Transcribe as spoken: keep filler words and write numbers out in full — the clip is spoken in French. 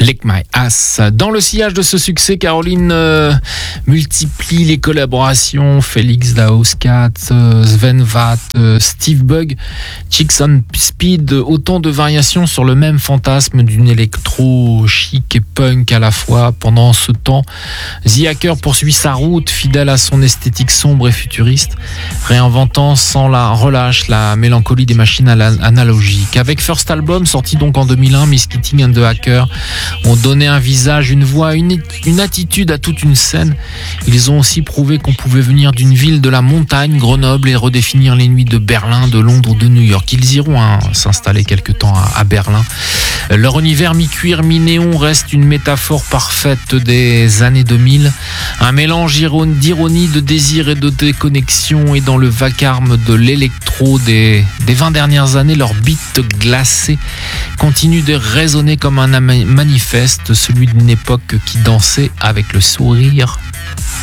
Lick My Ass. Dans le sillage de ce succès, Caroline euh, multiplie les collaborations. Félix Dauskat, euh, Sven Vath, euh, Steve Bug, Chicks on Speed, autant de variations sur le même fantasme d'une électro chic et punk à la fois. Pendant ce temps, The Hacker poursuit sa route, fidèle à son esthétique sombre et futuriste, réinventant sans la relâche la mélancolie des machines analogiques. Avec First Album, sorti donc en deux mille un, Miss Keating and the Hacker ont donné un visage, une voix, une, une attitude à toute une scène. Ils ont aussi prouvé qu'on pouvait venir d'une ville de la montagne, Grenoble, et redéfinir les nuits de Berlin, de Londres ou de New York. Ils iront hein, s'installer quelque temps à, à Berlin. Leur univers mi-cuir, mi-néon reste une métaphore parfaite des années deux mille. Un mélange d'ironie, de désir et de déconnexion, et dans le vacarme de l'électro des, des vingt dernières années, leur beat glacé continue de résonner comme un manifeste, celui d'une époque qui dansait avec le sourire